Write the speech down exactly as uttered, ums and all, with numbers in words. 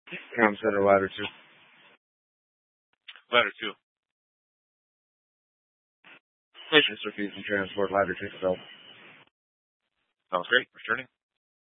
Com Center, ladder two. Ladder two. Mission refusing transport, ladder two, Delta. Sounds great. Returning.